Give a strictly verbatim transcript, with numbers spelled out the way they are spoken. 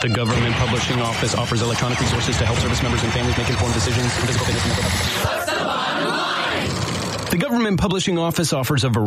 The Government Publishing Office offers electronic resources to help service members and families make informed decisions on physical fitness and mental health. What's the bottom line? The Government Publishing Office offers a variety